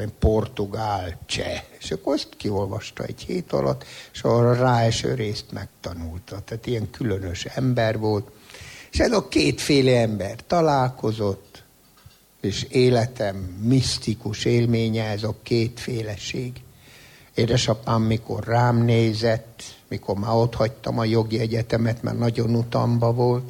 portugál, cseh. És akkor azt kiolvasta egy hét alatt, és arra ráeső részt megtanulta. Tehát ilyen különös ember volt. És ez a kétféle ember találkozott, és életem misztikus élménye ez a kétféleség. Édesapám, mikor rám nézett, mikor már ott hagytam a jogi egyetemet, mert nagyon utamba volt,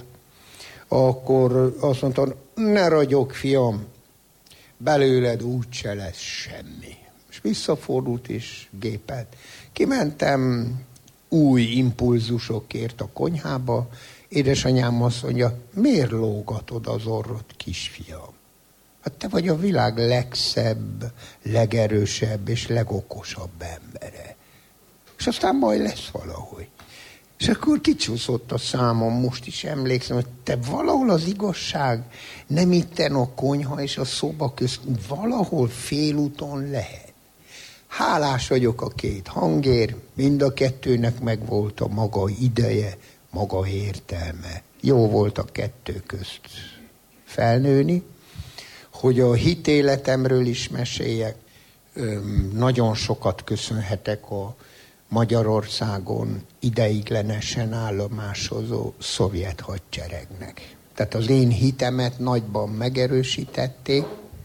akkor azt mondta, ne ragyog, fiam, belőled úgyse lesz semmi. És visszafordult és gépelt. Kimentem új impulzusokért a konyhába, édesanyám azt mondja, miért lógatod az orrod, kisfiam? Hát te vagy a világ legszebb, legerősebb és legokosabb embere. És aztán majd lesz valahogy. És akkor kicsúszott a számom, most is emlékszem, hogy te valahol az igazság nem itten a konyha és a szoba közt, valahol félúton lehet. Hálás vagyok a két hangért, mind a kettőnek megvolt a maga ideje, maga értelme. Jó volt a kettő közt felnőni, hogy a hitéletemről is meséljek. Nagyon sokat köszönhetek a Magyarországon ideiglenesen állomásozó szovjet hadseregnek. Tehát az én hitemet nagyban megerősítették,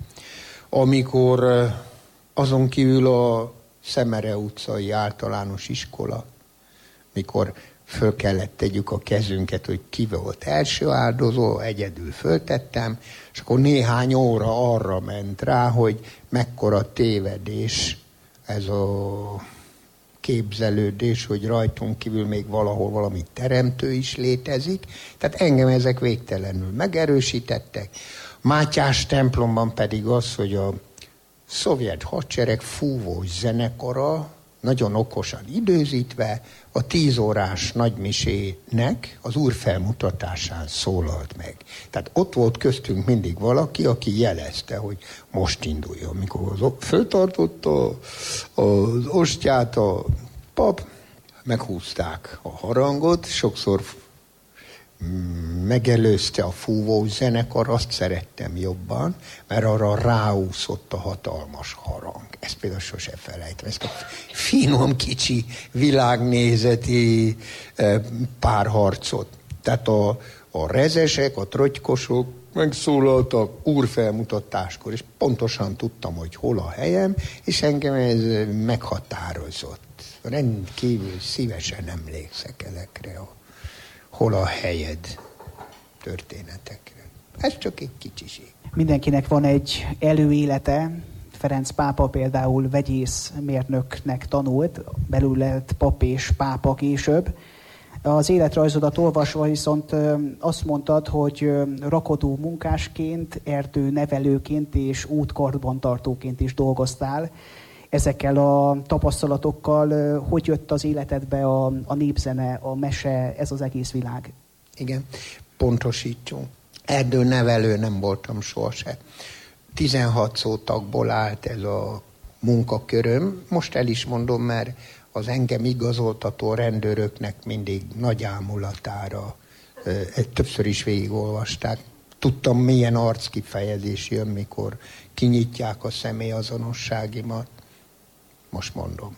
amikor azon kívül a Szemere utcai általános iskola, mikor föl kellett tegyük a kezünket, hogy ki volt első áldozó, egyedül föltettem, és akkor néhány óra arra ment rá, hogy mekkora tévedés ez a képzelődés, hogy rajtunk kívül még valahol valami teremtő is létezik. Tehát engem ezek végtelenül megerősítettek. Mátyás templomban pedig az, hogy a szovjet hadsereg fúvós zenekara, nagyon okosan időzítve, a 10 órás nagymisének az Úr felmutatásán szólalt meg. Tehát ott volt köztünk mindig valaki, aki jelezte, hogy most induljon. Mikor föltartotta az ostját a pap, meghúzták a harangot, sokszor megelőzte a fúvós zenekar, azt szerettem jobban, mert arra ráúszott a hatalmas harang. Ezt például sose felejtem. Ezt a finom, kicsi, világnézeti párharcot. Tehát a rezesek, a trotykosok megszólaltak úrfelmutatáskor, és pontosan tudtam, hogy hol a helyem, és engem ez meghatározott. Rendkívül szívesen emlékszek ezekre hol a helyed történetekre. Ez csak egy kicsiség. Mindenkinek van egy előélete. Ferenc pápa például vegyészmérnöknek tanult, belül lett pap és pápa később. Az életrajzodat olvasva viszont azt mondtad, hogy rakodó munkásként, erdőnevelőként és útkarbantartóként is dolgoztál. Ezekkel a tapasztalatokkal hogy jött az életedbe a népzene, a mese, ez az egész világ? Igen, pontosítsunk. Erdőnevelő nem voltam sohasem. 16 szótagból állt ez a munkaköröm. Most el is mondom, mert az engem igazoltató rendőröknek mindig nagy ámulatára többször is végigolvasták. Tudtam, milyen arckifejezés jön, mikor kinyitják a személyazonosságimat. Most mondom.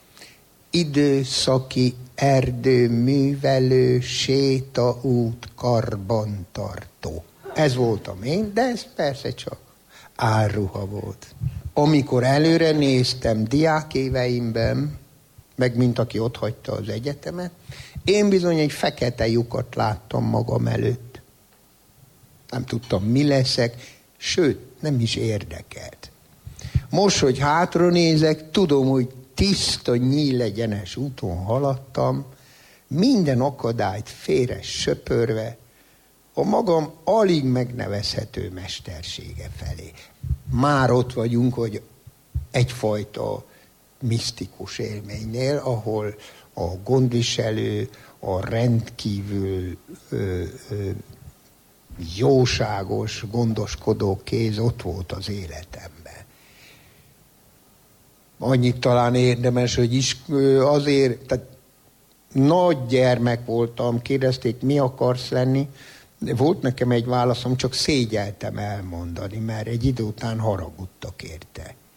Időszaki erdőművelő, sétaút, karbantartó. Ez voltam én, de ez persze csak álruha volt. Amikor előre néztem diákéveimben, meg mint aki ott hagyta az egyetemet, én bizony egy fekete lyukat láttam magam előtt. Nem tudtam, mi leszek, sőt, nem is érdekelt. Most, hogy hátra nézek, tudom, hogy tiszta, nyílegyenes úton haladtam, minden akadályt félre söpörve, a magam alig megnevezhető mestersége felé. Már ott vagyunk, hogy egyfajta misztikus élménynél, ahol a gondviselő, a rendkívül jóságos, gondoskodó kéz ott volt az életemben. Annyit talán érdemes, hogy azért, tehát nagy gyermek voltam, kérdezték, mi akarsz lenni. Volt nekem egy válaszom, csak szégyeltem elmondani, mert egy idő után haragudtak érte.